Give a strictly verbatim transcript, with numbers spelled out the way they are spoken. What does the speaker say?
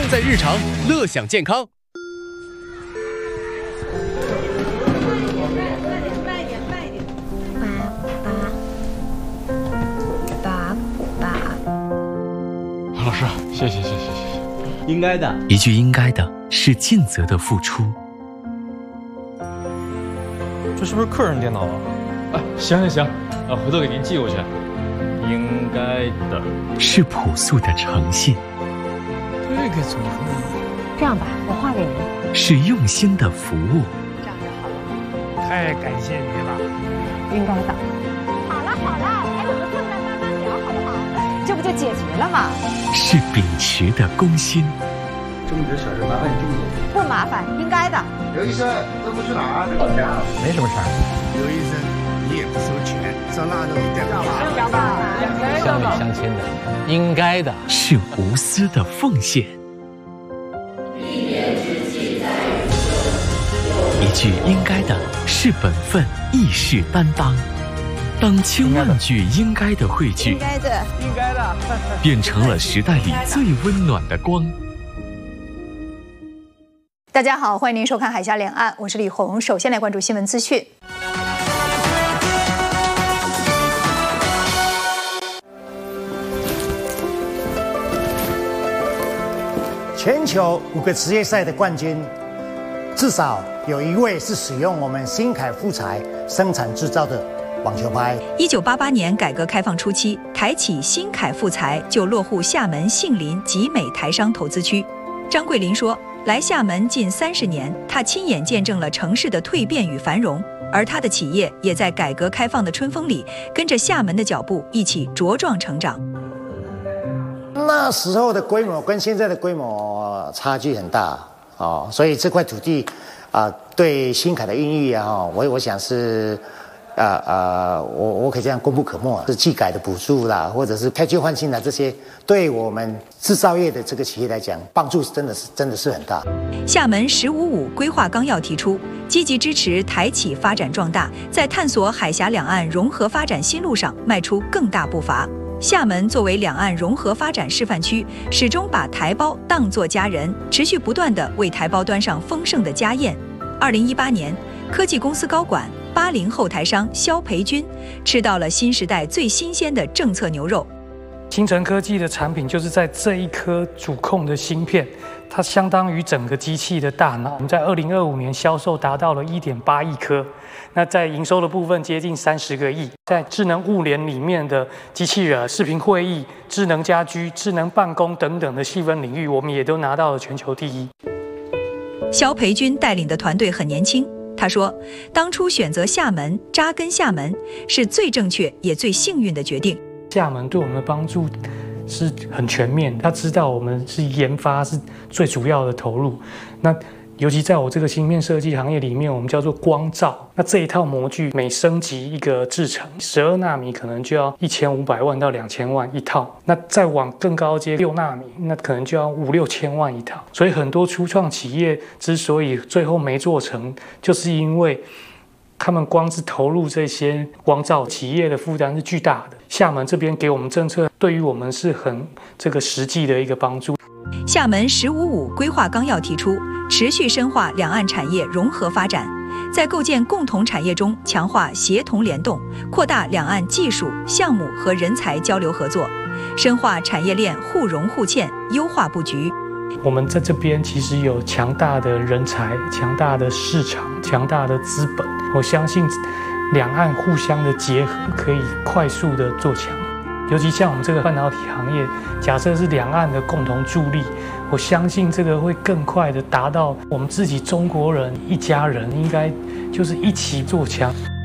在日常，乐享健康。 慢一点，慢一点，慢一点。爸爸，爸爸。 老师，谢谢谢谢谢谢。 应该的， 一句应该的是尽责的付出。 这是不是客人电脑啊？啊，行行行，啊，回头给您寄过去。应该的是朴素的诚信。 这个怎么呢？ 这样吧，我画给您。 是用心的服务。 这样就好了。 太感谢你了。 应该的。好了好了，还有个困难慢慢聊，好不好？这不就解决了吗？ 是秉持的公心。 这么点小事，麻烦你这么做。 不麻烦，应该的。 刘医生，这不去哪儿？ 老家没什么事儿。 刘医生，你也不收钱，上那都一点干嘛？ 聊吧， 乡里乡亲的，应该的。 是无私的奉献。一句应该的是本分，义士担当。当千万句应该的汇聚， 应该的， 应该的， 变成了时代里最温暖的光。 大家好，欢迎您收看《海峡两岸》，我是李红。首先来关注新闻资讯。 全球五个职业赛的冠军，至少有一位是使用我们新凯富材生产制造的网球拍。 一九八八年改革开放初期，台企新凯富材就落户厦门杏林集美台商投资区。张桂林说，来厦门近三十年，他亲眼见证了城市的蜕变与繁荣，而他的企业也在改革开放的春风里，跟着厦门的脚步一起茁壮成长。 那时候的规模跟现在的规模差距很大哦，所以这块土地啊、呃，对新凯的孕育啊，我我想是，呃呃，我我可以这样功不可没，是技改的补助啦，或者是开旧换新的这些，对我们制造业的这个企业来讲，帮助真的是真的是很大。 厦门“十五五”规划纲要提出，积极支持台企发展壮大，在探索海峡两岸融合发展新路上迈出更大步伐。厦门作为两岸融合发展示范区，始终把台胞当作家人，持续不断地为台胞端上丰盛的家宴。二零一八年，科技公司高管八零后台商肖培军吃到了新时代最新鲜的政策牛肉。 新城科技的产品就是在这一颗主控的芯片，它相当于整个机器的大脑。我们在二零二五年销售达到了一点八亿颗，那在营收的部分接近三十个亿。在智能物联里面的机器人、视频会议、智能家居、智能办公等等的细分领域，我们也都拿到了全球第一。 肖培军带领的团队很年轻，他说，当初选择厦门扎根厦门是最正确也最幸运的决定。 厦门对我们的帮助是很全面，他知道我们是研发是最主要的投入。那尤其在我这个芯片设计行业里面，我们叫做光罩。那这一套模具每升级一个制程，十二纳米可能就要一千五百万到两千万一套。那再往更高阶六纳米，那可能就要五六千万一套。所以很多初创企业之所以最后没做成，就是因为他们光是投入这些光罩，企业的负担是巨大的。厦门这边给我们政策，对于我们是很这个实际的一个帮助。 厦门“十五五”规划纲要提出，持续深化两岸产业融合发展，在构建共同产业中强化协同联动，扩大两岸技术、项目和人才交流合作，深化产业链互融互嵌，优化布局。 我们在这边其实有强大的人才、强大的市场、强大的资本，我相信两岸互相的结合可以快速的做强。尤其像我们这个半导体行业，假设是两岸的共同助力，我相信这个会更快的达到我们自己中国人一家人，应该就是一起做强。